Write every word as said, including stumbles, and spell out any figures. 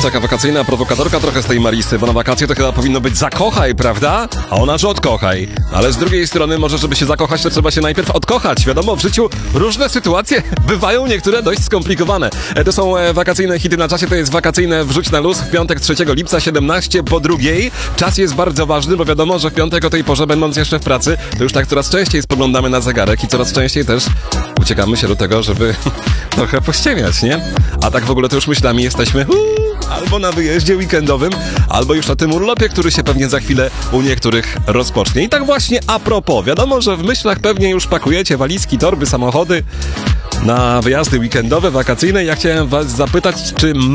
Taka wakacyjna prowokatorka trochę z tej Marisy, bo na wakacje to chyba powinno być zakochaj, prawda? A ona, że odkochaj. Ale z drugiej strony może, żeby się zakochać, to trzeba się najpierw odkochać. Wiadomo, w życiu różne sytuacje bywają, niektóre dość skomplikowane. E, to są e, wakacyjne hity na czasie, to jest wakacyjne Wrzuć na luz w piątek trzeciego lipca, siedemnaście po drugiej. Czas jest bardzo ważny, bo wiadomo, że w piątek o tej porze, będąc jeszcze w pracy, to już tak coraz częściej spoglądamy na zegarek i coraz częściej też uciekamy się do tego, żeby trochę pościemiać, nie? A tak w ogóle to już myślami jesteśmy uu, albo na wyjeździe weekendowym, albo już na tym urlopie, który się pewnie za chwilę u niektórych rozpocznie. I tak właśnie a propos, wiadomo, że w myślach pewnie już pakujecie walizki, torby, samochody na wyjazdy weekendowe, wakacyjne. Ja chciałem was zapytać, czy